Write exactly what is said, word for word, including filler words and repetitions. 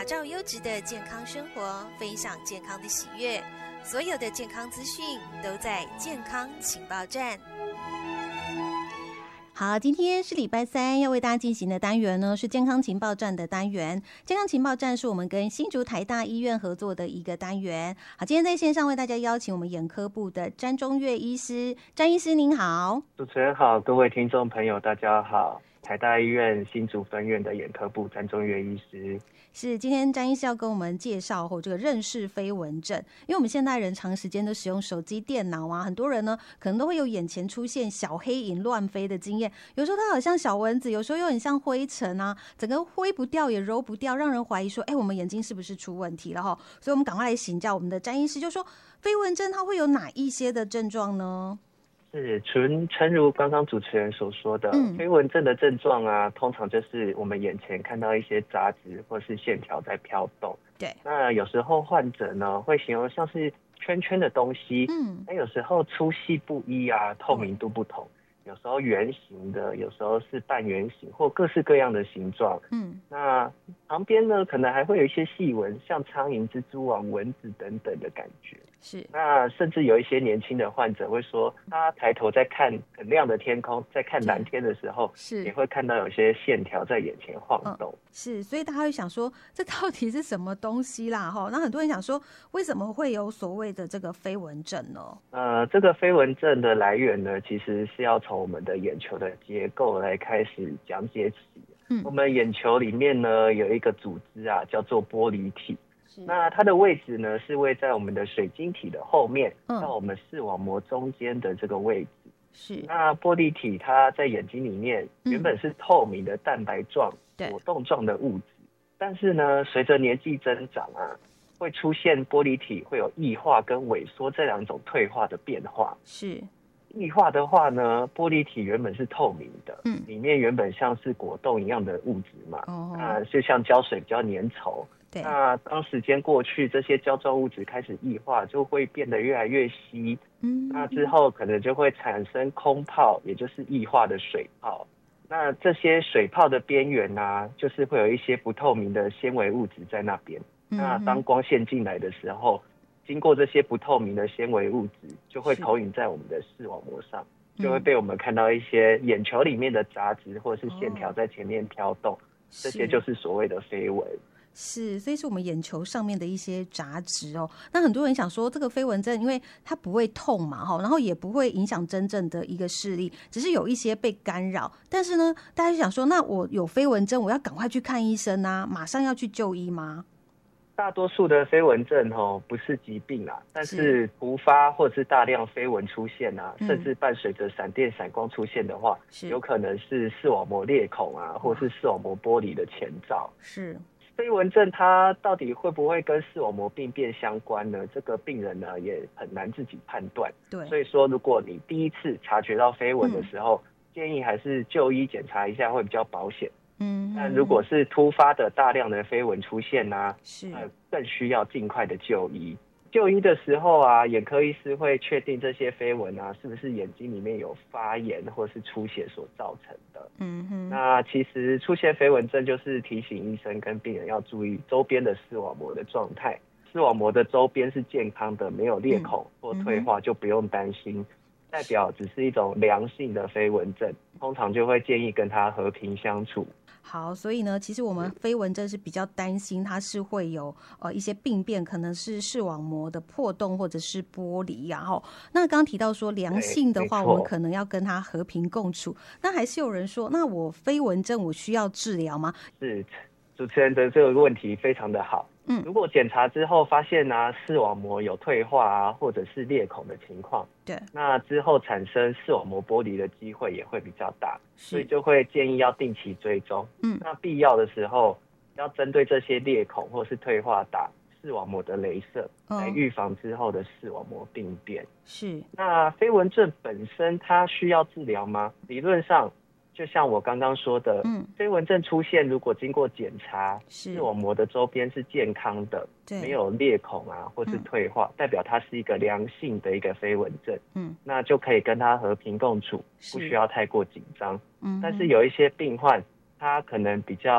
打造优质的健康生活，分享健康的喜悦。所有的健康资讯都在健康情报站。 好，今天是礼拜三，要为大家进行的单元呢是健康情报站的单元。健康情报站是我们跟新竹台大医院合作的一个单元。好，今天在线上为大家邀请我们眼科部的詹中岳医师。詹医师您好。 主持人好，各位听众朋友大家好，台大医院新竹分院的眼科部詹中岳医师。 是，今天詹医师要跟我们介绍后这个认识飞蚊症，因为我们现代人长时间都使用手机、电脑啊，很多人呢可能都会有眼前出现小黑影乱飞的经验，有时候它好像小蚊子，有时候又很像灰尘啊，整个挥不掉也揉不掉，让人怀疑说，哎，我们眼睛是不是出问题了哈？所以我们赶快来请教我们的詹医师，就说飞蚊症它会有哪一些的症状呢？ 是，纯诚如刚刚主持人所说的，嗯、飞蚊症的症状啊，通常就是我们眼前看到一些杂质或是线条在飘动。 对， 那有时候患者呢会形容像是圈圈的东西，嗯，那有时候粗细不一啊，透明度不同，有时候圆形的，有时候是半圆形或各式各样的形状。嗯，那旁边呢可能还会有一些细纹，像苍蝇、蜘蛛网、蚊子等等的感觉。 是， 那甚至有一些年轻的患者会说，他抬头在看很亮的天空，在看蓝天的时候，是也会看到有些线条在眼前晃动。嗯、 是，所以大家会想说，这到底是什么东西啦？哈，那很多人想说，为什么会有所谓的这个飞蚊症呢？ 呃，这个飞蚊症的来源呢，其实是要从我们的眼球的结构来开始讲解起。嗯，我们眼球里面呢有一个组织啊，叫做玻璃体。那它的位置呢，是位在我们的水晶体的后面，嗯、到我们视网膜中间的这个位置。 是。 那玻璃体它在眼睛里面原本是透明的蛋白状、 嗯、 果冻状的物质，但是呢，随着年纪增长啊，会出现玻璃体会有异化跟萎缩这两种退化的变化。 是。 异化的话呢，玻璃体原本是透明的，嗯，里面原本像是果冻一样的物质嘛，哦，那就像胶水比较粘稠。那当时间过去，这些胶状物质开始异化，就会变得越来越稀。嗯，那之后可能就会产生空泡，也就是异化的水泡。那这些水泡的边缘啊，就是会有一些不透明的纤维物质在那边。嗯、那当光线进来的时候，经过这些不透明的纤维物质，就会投影在我们的视网膜上，就会被我们看到一些眼球里面的杂质或者是线条在前面飘动，哦、这些就是所谓的飞蚊。 是，所以是我们眼球上面的一些杂质哦。那很多人想说，这个飞蚊症因为它不会痛嘛，哈，然后也不会影响真正的一个视力，只是有一些被干扰。但是呢，大家就想说，那我有飞蚊症，我要赶快去看医生啊，马上要去就医吗？ 大多数的飞蚊症哦不是疾病啊，但是突发或是大量飞蚊出现啊，甚至伴随着闪电闪光出现的话，有可能是视网膜裂孔啊，或是视网膜剥离的前兆。 是。 飞蚊症它到底会不会跟视网膜病变相关呢？这个病人呢也很难自己判断。 对， 所以说如果你第一次察觉到飞蚊的时候，嗯、建议还是就医检查一下会比较保险。嗯，但如果是突发的大量的飞蚊出现啊，是、呃、更需要尽快的就医。就医的时候啊，眼科医师会确定这些飞蚊啊是不是眼睛里面有发炎或是出血所造成的。嗯哼，那其实出现飞蚊症就是提醒医生跟病人要注意周边的视网膜的状态，视网膜的周边是健康的，没有裂孔或退化，就不用担心，代表只是一种良性的飞蚊症，通常就会建议跟他和平相处。 好，所以呢，其实我们飞蚊症是比较担心它是会有呃一些病变，可能是视网膜的破洞或者是剥离啊。哈，那刚刚提到说良性的话，我们可能要跟它和平共处。那还是有人说，那我飞蚊症我需要治疗吗？ 是，主持人的这个问题非常的好。嗯，如果检查之后发现啊视网膜有退化啊，或者是裂孔的情况， 对， 那之后产生视网膜剥离的机会也会比较大，所以就会建议要定期追踪。嗯，那必要的时候要针对这些裂孔或是退化打视网膜的雷射，哦、来预防之后的视网膜病变。 是， 那飞蚊症本身它需要治疗吗？理论上。就像我刚刚说的，嗯，飞蚊症出现，如果经过检查，视网膜的周边是健康的，没有裂孔啊，或是退化，嗯、代表它是一个良性的一个飞蚊症，嗯，那就可以跟它和平共处，不需要太过紧张。嗯，但是有一些病患，他可能比较